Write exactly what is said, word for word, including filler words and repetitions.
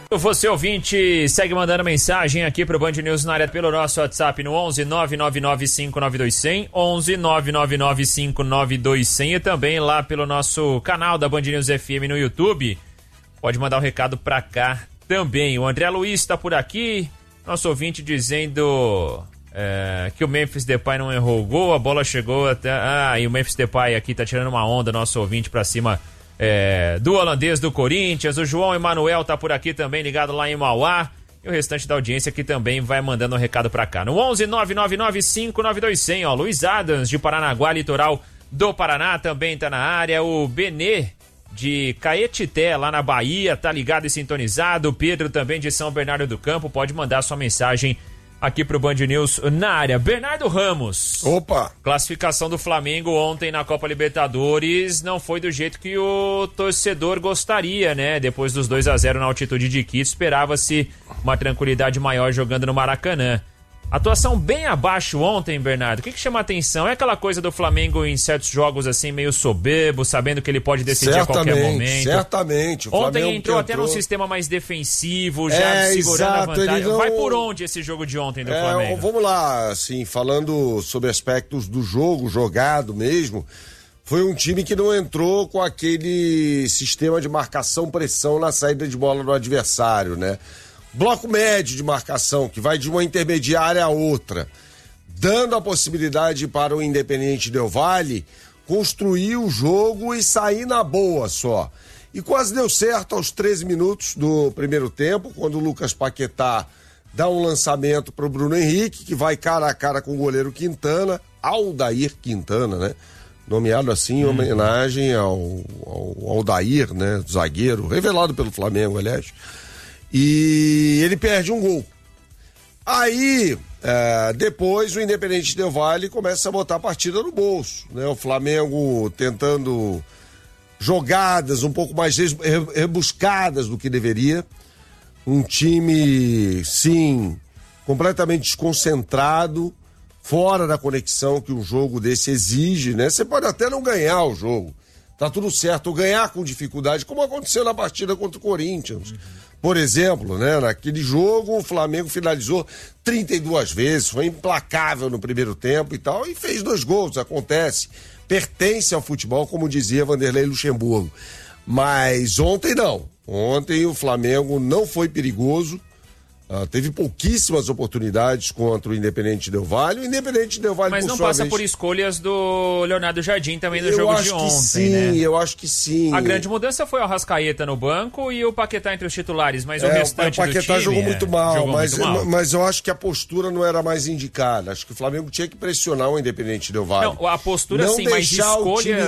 Você ouvinte, segue mandando mensagem aqui pro Band News na área pelo nosso WhatsApp no onze nove nove nove cinco nove dois zero zero, onze nove nove nove cinco nove dois zero zero e também lá pelo nosso canal da Band News F M no YouTube. Pode mandar um recado pra cá também. O André Luiz tá por aqui, nosso ouvinte dizendo é, que o Memphis Depay não errou o gol, a bola chegou até... Ah, e o Memphis Depay aqui tá tirando uma onda, nosso ouvinte pra cima... É, do holandês do Corinthians. O João Emanuel tá por aqui também, ligado lá em Mauá. E o restante da audiência que também vai mandando um recado pra cá. No onze nove nove nove cinco nove dois zero zero, ó, Luiz Adams, de Paranaguá, litoral do Paraná, também tá na área. O Benê, de Caetité, lá na Bahia, tá ligado e sintonizado. O Pedro, também de São Bernardo do Campo, pode mandar sua mensagem aqui pro Band News na área. Bernardo Ramos. Opa! Classificação do Flamengo ontem na Copa Libertadores não foi do jeito que o torcedor gostaria, né? Depois dos dois a zero na altitude de Quito, esperava-se uma tranquilidade maior jogando no Maracanã. Atuação bem abaixo ontem, Bernardo. O que, que chama a atenção? É aquela coisa do Flamengo em certos jogos assim, meio soberbo, sabendo que ele pode decidir certamente, a qualquer momento. Certamente, o ontem Flamengo entrou tentou... até num sistema mais defensivo, já é, segurando exato, a vantagem. não... Vai por onde esse jogo de ontem do é, Flamengo? Vamos lá, assim, falando sobre aspectos do jogo, jogado mesmo, foi um time que não entrou com aquele sistema de marcação-pressão na saída de bola do adversário, né? Bloco médio de marcação, que vai de uma intermediária a outra, dando a possibilidade para o Independiente Del Valle construir o jogo e sair na boa só. E quase deu certo aos treze minutos do primeiro tempo, quando o Lucas Paquetá dá um lançamento para o Bruno Henrique, que vai cara a cara com o goleiro Quintana, Aldair Quintana, né? Nomeado assim em hum. homenagem ao, ao, ao Aldair, né? Zagueiro, revelado pelo Flamengo, aliás. E ele perde um gol. Aí, é, depois o Independente Del Valle começa a botar a partida no bolso, né? O Flamengo tentando jogadas um pouco mais rebuscadas do que deveria. Um time, sim, completamente desconcentrado, fora da conexão que um jogo desse exige, né? Você pode até não ganhar o jogo, tá tudo certo, ou ganhar com dificuldade, como aconteceu na partida contra o Corinthians. Uhum. Por exemplo, né, naquele jogo o Flamengo finalizou trinta e duas vezes, foi implacável no primeiro tempo e tal, e fez dois gols, acontece, pertence ao futebol, como dizia Vanderlei Luxemburgo. Mas ontem não, ontem o Flamengo não foi perigoso, uh, teve pouquíssimas oportunidades contra o Independente Del Valle, o Independente Del Valle... Mas não passa vez... por escolhas do Leonardo Jardim também no eu jogo acho de que ontem, sim, né? Eu acho que sim. A grande mudança foi o Arrascaeta no banco e o Paquetá entre os titulares, mas é, o restante o Paquetá do time... jogou muito mal, jogou mas, muito mal. mas eu acho que a postura não era mais indicada. Acho que o Flamengo tinha que pressionar o Independente Del Valle. Não, a postura não sim, mas escolha